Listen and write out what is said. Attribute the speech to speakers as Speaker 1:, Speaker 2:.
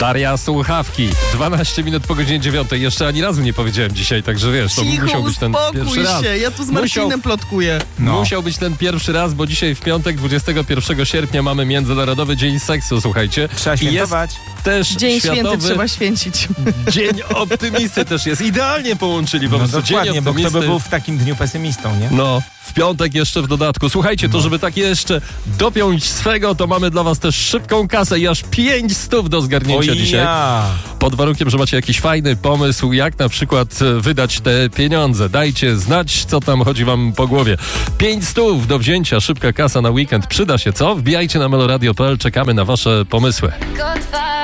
Speaker 1: Daria Słuchawki. 12 minut po godzinie 9. Jeszcze ani razu nie powiedziałem dzisiaj, także wiesz, to
Speaker 2: Cicho,
Speaker 1: musiał być ten pierwszy raz.
Speaker 2: się, ja tu z Marcinem plotkuję.
Speaker 1: Musiał być ten pierwszy raz, bo dzisiaj w piątek, 21 sierpnia mamy Międzynarodowy Dzień Seksu, słuchajcie.
Speaker 3: Trzeba świętować.
Speaker 1: Też
Speaker 2: Dzień
Speaker 1: światowy
Speaker 2: święty trzeba święcić.
Speaker 1: Dzień optymisty też jest. Idealnie połączyli po prostu.
Speaker 3: Dokładnie,
Speaker 1: Dzień
Speaker 3: bo
Speaker 1: optymisty.
Speaker 3: kto by był w takim dniu pesymistą, nie?
Speaker 1: No, w piątek jeszcze w dodatku. Słuchajcie, to żeby tak jeszcze dopiąć swego, to mamy dla was też szybką kasę i aż 500 do zgarnięcia dzisiaj. Pod warunkiem, że macie jakiś fajny pomysł, jak na przykład wydać te pieniądze. Dajcie znać, co tam chodzi wam po głowie. 500 do wzięcia, szybka kasa na weekend. Przyda się, co? Wbijajcie na meloradio.pl, czekamy na wasze pomysły.